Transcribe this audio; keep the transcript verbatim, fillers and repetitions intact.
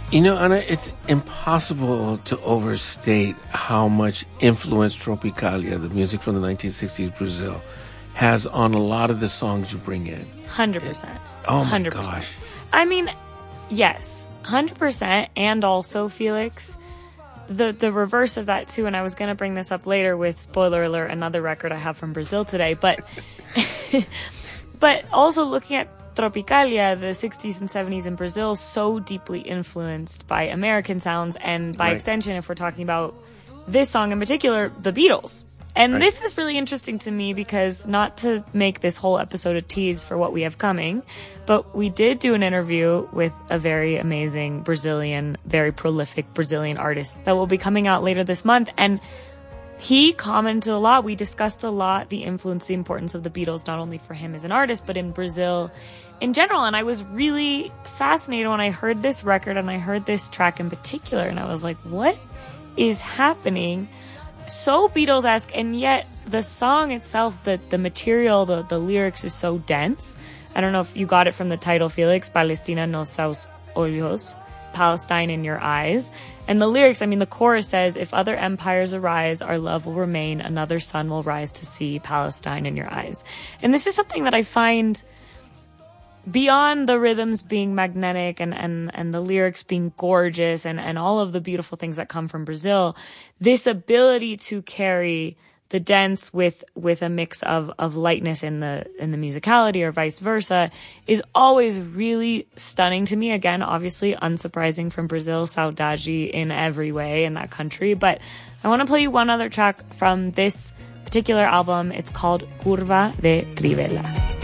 You know, Ana, it's impossible to overstate how much influence Tropicalia, the music from the nineteen sixties Brazil, has on a lot of the songs you bring in. one hundred percent. Oh, my one hundred percent. gosh. I mean, yes, one hundred percent. And also, Felix, the, the reverse of that, too, and I was going to bring this up later with, spoiler alert, another record I have from Brazil today, but, but also looking at Tropicalia, the sixties and seventies in Brazil, so deeply influenced by American sounds, and by Right. extension, if we're talking about this song in particular, the Beatles. And Right. this is really interesting to me because, not to make this whole episode a tease for what we have coming, but we did do an interview with a very amazing Brazilian, very prolific Brazilian artist that will be coming out later this month. And he commented a lot. We discussed a lot the influence, the importance of the Beatles, not only for him as an artist, but in Brazil in general. And I was really fascinated when I heard this record and I heard this track in particular. And I was like, what is happening? So Beatles-esque, and yet the song itself, the, the material, the, the lyrics is so dense. I don't know if you got it from the title, Felix, Palestina nos seus olhos, Palestine in your eyes. And the lyrics, I mean, the chorus says, if other empires arise, our love will remain, another sun will rise to see Palestine in your eyes. And this is something that I find, beyond the rhythms being magnetic and, and, and the lyrics being gorgeous and, and all of the beautiful things that come from Brazil, this ability to carry the dense with, with a mix of, of lightness in the, in the musicality or vice versa is always really stunning to me. Again, obviously unsurprising from Brazil, saudade in every way in that country. But I want to play you one other track from this particular album. It's called Curva de Trivela.